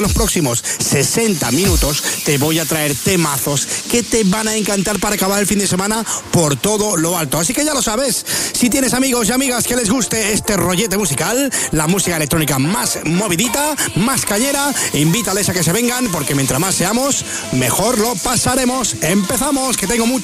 Los próximos 60 minutos te voy a traer temazos que te van a encantar para acabar el fin de semana por todo lo alto. Así que ya lo sabes, si tienes amigos y amigas que les guste este rollete musical, la música electrónica más movidita, más cañera, invítales a que se vengan porque mientras más seamos, mejor lo pasaremos. Empezamos, que tengo mucho